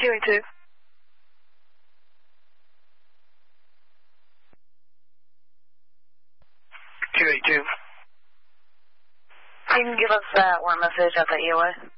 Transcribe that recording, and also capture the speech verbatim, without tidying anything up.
Q A two. Q A two. You can give us that one message at the E O A.